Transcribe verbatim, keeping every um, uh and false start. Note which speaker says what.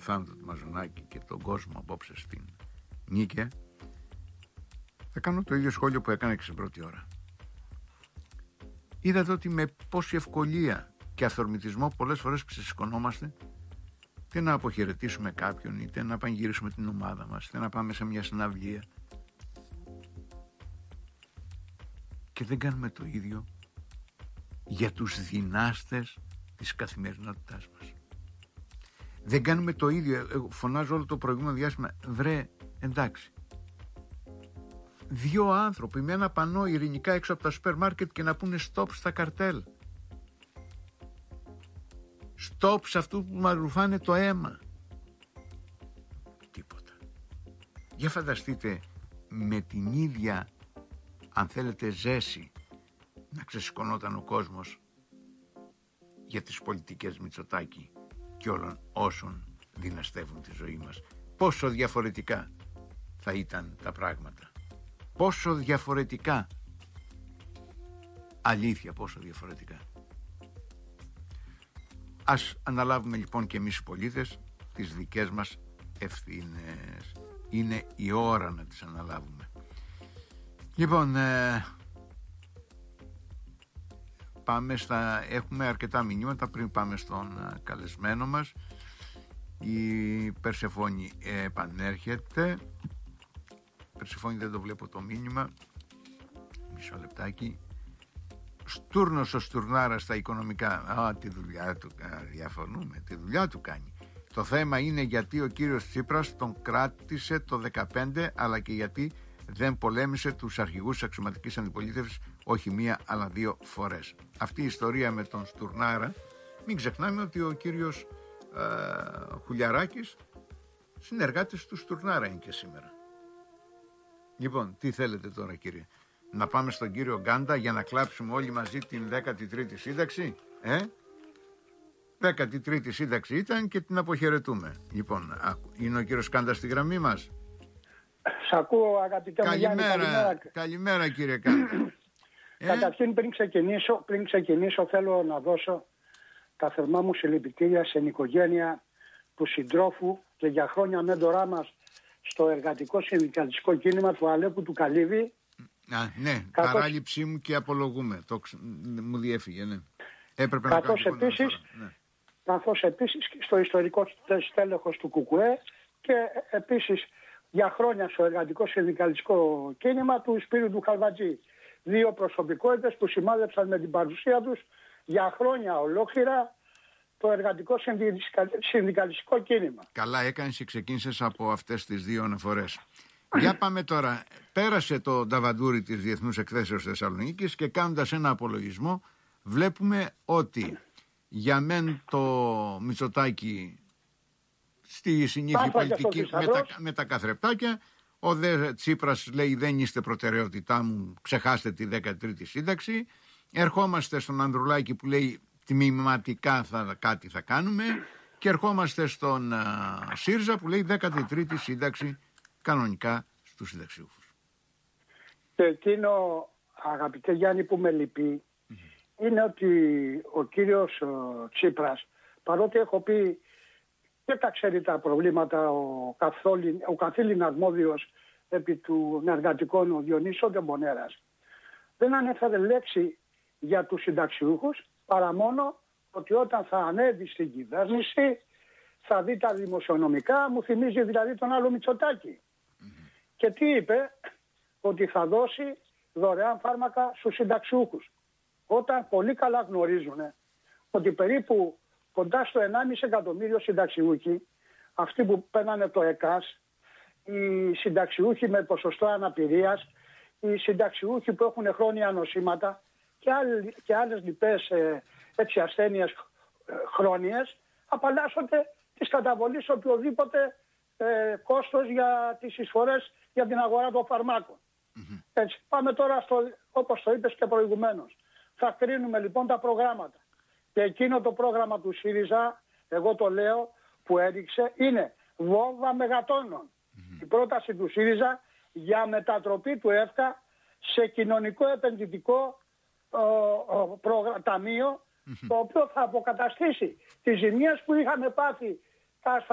Speaker 1: Θάνο του Μαζονάκη και τον κόσμο απόψε στην Νίκαια, θα κάνω το ίδιο σχόλιο που έκανα και στην πρώτη ώρα. Είδατε ότι με πόση ευκολία και αυθορμητισμό πολλές φορές ξεσηκωνόμαστε είτε να αποχαιρετήσουμε κάποιον, είτε να πανηγυρίσουμε την ομάδα μας, είτε να πάμε σε μια συναυλία, και δεν κάνουμε το ίδιο για τους δυνάστες της καθημερινότητάς μας. Δεν κάνουμε το ίδιο. Εγώ φωνάζω όλο το προηγούμενο διάστημα, βρε, εντάξει, δύο άνθρωποι με ένα πανό ειρηνικά έξω από τα σούπερ μάρκετ και να πούνε stop στα καρτέλ, stop σε αυτού που μας ρουφάνε το αίμα. Τίποτα. Για φανταστείτε με την ίδια, αν θέλετε, ζέση να ξεσηκωνόταν ο κόσμος για τις πολιτικές Μητσοτάκη και όλων όσων δυναστεύουν τη ζωή μας. Πόσο διαφορετικά θα ήταν τα πράγματα. Πόσο διαφορετικά. Αλήθεια, πόσο διαφορετικά. Ας αναλάβουμε λοιπόν και εμείς οι πολίτες τις δικές μας ευθύνες. Είναι η ώρα να τις αναλάβουμε. Λοιπόν, ε, πάμε στα, έχουμε αρκετά μηνύματα πριν πάμε στον α, καλεσμένο μας. Η Περσεφόνη επανέρχεται. Περσεφόνη, δεν το βλέπω το μήνυμα. Μισό λεπτάκι. Στούρνος ο Στουρνάρας στα οικονομικά. Α, τη δουλειά του, α, διαφωνούμε, τη δουλειά του κάνει. Το θέμα είναι γιατί ο κύριος Τσίπρας τον κράτησε το δεκαπέντε, αλλά και γιατί δεν πολέμησε τους αρχηγούς της αξιωματικής αντιπολίτευσης όχι μία αλλά δύο φορές. Αυτή η ιστορία με τον Στουρνάρα, μην ξεχνάμε ότι ο κύριος ε, Χουλιαράκης συνεργάτης του Στουρνάρα είναι και σήμερα. Λοιπόν, τι θέλετε τώρα, κύριε? Να πάμε στον κύριο Γκάντα για να κλάψουμε όλοι μαζί την δέκατη τρίτη σύνταξη? Ε? δέκατη τρίτη σύνταξη ήταν και την αποχαιρετούμε. Λοιπόν, είναι ο κύριος Γκάντα στη γραμμή μας?
Speaker 2: Σ' ακούω, αγαπητέ μου Γιάννη.
Speaker 1: Καλημέρα, καλημέρα κύριε Γκάντα. ε?
Speaker 2: Καταρχήν, πριν ξεκινήσω, πριν ξεκινήσω θέλω να δώσω τα θερμά μου συλληπιτήρια στην οικογένεια του συντρόφου και για χρόνια μέντορά μας στο εργατικό συνδικαλιστικό κίνημα του Αλέκου του Καλύβη.
Speaker 1: Α, ναι,
Speaker 2: καθώς...
Speaker 1: παράληψή μου και απολογούμε. Το ξ... μου διέφυγε, ναι. Έπρεπε
Speaker 2: καθώς
Speaker 1: να κάνω
Speaker 2: επίσης, ναι. καθώς επίσης στο ιστορικό στέλεχος του Κουκουέ και επίσης για χρόνια στο εργατικό συνδικαλιστικό κίνημα του Σπύρου του Χαλβατζή. Δύο προσωπικότητες που σημάδεψαν με την παρουσία τους για χρόνια ολόκληρα το εργατικό συνδικαλιστικό κίνημα.
Speaker 1: Καλά έκανες και ξεκίνησες από αυτές τις δύο αναφορές. Για πάμε τώρα. Πέρασε το νταβαντούρι της Διεθνούς Εκθέσεως Θεσσαλονίκης και κάνοντας ένα απολογισμό βλέπουμε ότι για μεν το Μητσοτάκη στη συνήθεια πολιτική με τα, με τα καθρεπτάκια, ο δε Τσίπρας λέει δεν είστε προτεραιότητά μου, ξεχάστε τη δέκατη τρίτη σύνταξη. Ερχόμαστε στον Ανδρουλάκη που λέει τμηματικά θα, κάτι θα κάνουμε, και ερχόμαστε στον α, ΣΥΡΙΖΑ που λέει δέκατη τρίτη σύνταξη κανονικά στους συνταξιούχους.
Speaker 2: Και εκείνο, αγαπητέ Γιάννη, που με λυπεί mm-hmm. είναι ότι ο κύριος ο Τσίπρας, παρότι έχω πει και τα ξέρει τα προβλήματα ο, καθόλη, ο καθήλυνα αρμόδιος επί του εργατικών, ο Διονύσης Ντεμπονέρας, δεν ανέφερε λέξη για τους συνταξιούχους, παρά μόνο ότι όταν θα ανέβει στην κυβέρνηση θα δει τα δημοσιονομικά, μου θυμίζει δηλαδή τον άλλο Μητσοτάκη. Mm-hmm. Και τι είπε? Ότι θα δώσει δωρεάν φάρμακα στους συνταξιούχους. Όταν πολύ καλά γνωρίζουν ότι περίπου κοντά στο ενάμιση εκατομμύριο συνταξιούχοι, αυτοί που παίρνανε το ΕΚΑΣ, οι συνταξιούχοι με ποσοστό αναπηρίας, οι συνταξιούχοι που έχουν χρόνια νοσήματα και, άλλοι, και άλλες λοιπές ε, έτσι, ασθένειες ε, χρόνιες, απαλλάσσονται της καταβολής οποιοδήποτε ε, κόστος για τις εισφορές για την αγορά των φαρμάκων. Mm-hmm. Έτσι, πάμε τώρα στο, όπως το είπες και προηγουμένως. Θα κρίνουμε λοιπόν τα προγράμματα. Και εκείνο το πρόγραμμα του ΣΥΡΙΖΑ, εγώ το λέω, που έδειξε, είναι βόμβα μεγατόνων. Mm-hmm. Η πρόταση του ΣΥΡΙΖΑ για μετατροπή του ΕΦΚΑ σε κοινωνικό επενδυτικό ο, ο, προγρα... ταμείο, mm-hmm. το οποίο θα αποκαταστήσει τις ζημίες που είχαμε πάθει τα